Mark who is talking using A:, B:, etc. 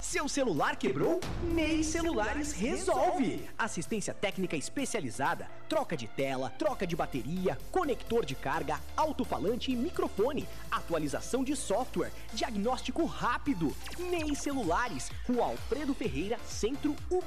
A: Seu celular quebrou? MEI Celulares resolve! Assistência técnica especializada, troca de tela, troca de bateria, conector de carga, alto-falante e microfone, atualização de software, diagnóstico rápido. MEI Celulares, Rua Alfredo Ferreira, Centro,